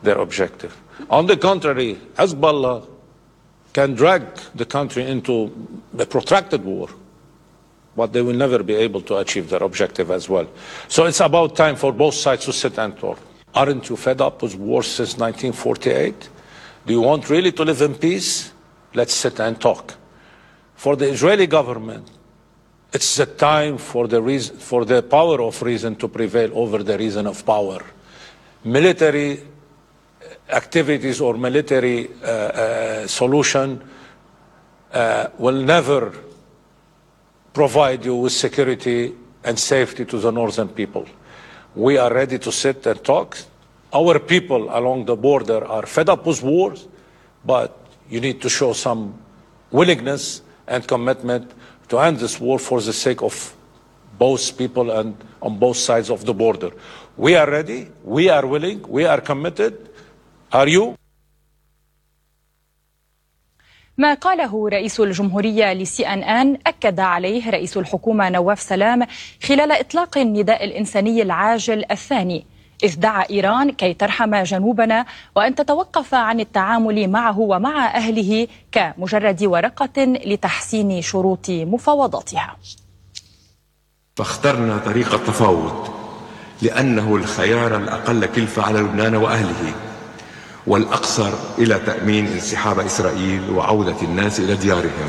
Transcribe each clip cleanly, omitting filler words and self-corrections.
their objective. On the contrary, Hezbollah can drag the country into a protracted war, but they will never be able to achieve their objective as well. So it's about time for both sides to sit and talk. Aren't you fed up with war since 1948? Do you want really to live in peace? Let's sit and talk. For the Israeli government, it's the time for the power of reason to prevail over the reason of power. Military activities or military solution will never provide you with security and safety to the northern people. We are ready to sit and talk. Our people along the border are fed up with wars, but you need to show some willingness and commitment to end this war for the sake of both people and on both sides of the border. We are ready, we are willing, we are committed. Are you? ما قاله رئيس الجمهورية لCNN أكد عليه رئيس الحكومة نواف سلام خلال إطلاق النداء الإنساني العاجل الثاني، إذ دعا إيران كي ترحم جنوبنا وأن تتوقف عن التعامل معه ومع أهله كمجرد ورقة لتحسين شروط مفاوضاتها. فاخترنا طريق التفاوض لأنه الخيار الأقل كلفة على لبنان وأهله، والأقصر إلى تأمين انسحاب إسرائيل وعودة الناس إلى ديارهم.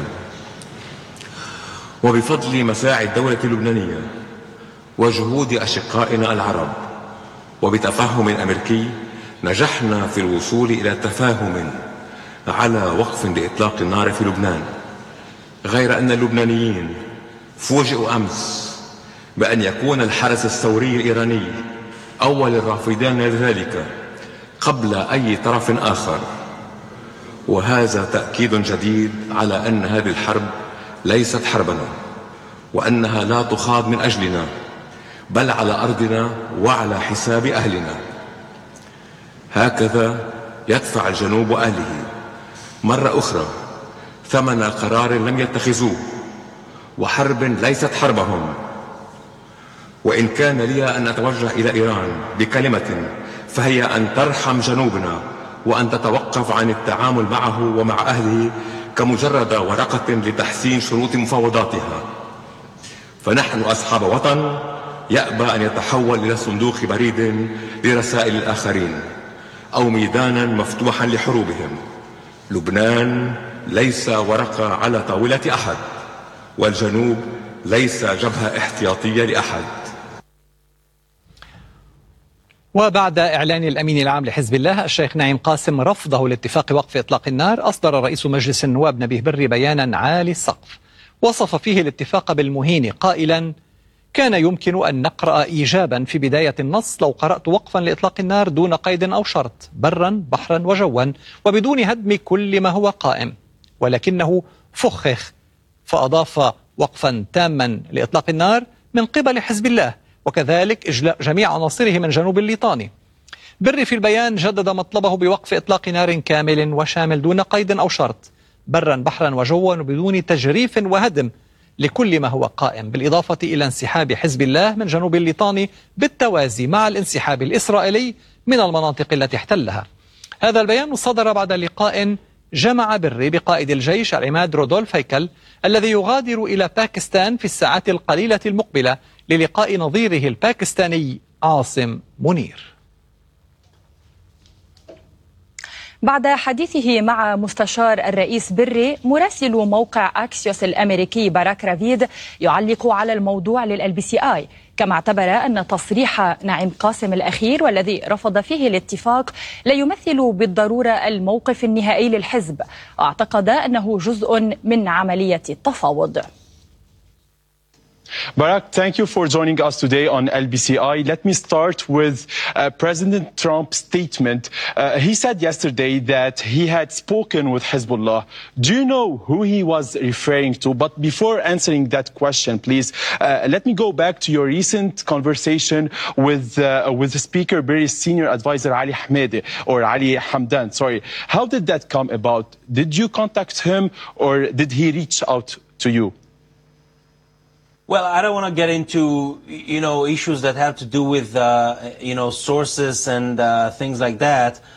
وبفضل مساعي الدولة اللبنانية وجهود أشقائنا العرب وبتفهم أمريكي نجحنا في الوصول إلى تفاهم على وقف لإطلاق النار في لبنان، غير أن اللبنانيين فوجئوا أمس بأن يكون الحرس الثوري الإيراني أول الرافضين لذلك قبل أي طرف آخر، وهذا تأكيد جديد على أن هذه الحرب ليست حربنا، وأنها لا تخاض من أجلنا بل على أرضنا وعلى حساب أهلنا. هكذا يدفع الجنوب وأهله مرة أخرى ثمن قرار لم يتخذوه وحرب ليست حربهم. وإن كان لي أن أتوجه إلى إيران بكلمة فهي أن ترحم جنوبنا وأن تتوقف عن التعامل معه ومع أهله كمجرد ورقة لتحسين شروط مفاوضاتها. فنحن أصحاب وطن يأبى أن يتحول إلى صندوق بريد لرسائل الآخرين أو ميدانا مفتوحا لحروبهم. لبنان ليس ورقة على طاولة أحد، والجنوب ليس جبهة احتياطية لأحد. وبعد إعلان الأمين العام لحزب الله الشيخ نعيم قاسم رفضه لاتفاق وقف إطلاق النار، أصدر رئيس مجلس النواب نبيه بري بيانا عالي السقف وصف فيه الاتفاق بالمهين قائلا: كان يمكن أن نقرأ إيجابا في بداية النص لو قرأت وقفا لإطلاق النار دون قيد أو شرط، برا بحرا وجوا وبدون هدم كل ما هو قائم، ولكنه فخخ فأضاف وقفا تاما لإطلاق النار من قبل حزب الله، وكذلك إجلاء جميع عناصره من جنوب الليطاني. بري في البيان جدد مطلبه بوقف إطلاق نار كامل وشامل دون قيد أو شرط، برا بحرا وجوا وبدون تجريف وهدم لكل ما هو قائم، بالإضافة إلى انسحاب حزب الله من جنوب الليطاني بالتوازي مع الانسحاب الإسرائيلي من المناطق التي احتلها. هذا البيان صدر بعد لقاء جمع بري بقائد الجيش العماد رودولف هيكل الذي يغادر إلى باكستان في الساعات القليلة المقبلة للقاء نظيره الباكستاني عاصم منير. بعد حديثه مع مستشار الرئيس بري، مراسل موقع أكسيوس الأمريكي باراك رافيد يعلق على الموضوع للLBCI، كما اعتبر أن تصريح نعيم قاسم الأخير والذي رفض فيه الاتفاق لا يمثل بالضرورة الموقف النهائي للحزب، واعتقد أنه جزء من عملية التفاوض. Barak, thank you for joining us today on LBCI. Let me start with President Trump's statement. He said yesterday that he had spoken with Hezbollah. Do you know who he was referring to? But before answering that question, please, let me go back to your recent conversation with the Speaker Berry's senior advisor, Ali Hamdan. Sorry. How did that come about? Did you contact him or did he reach out to you? Well, I don't want to get into, issues that have to do with, sources and things like that.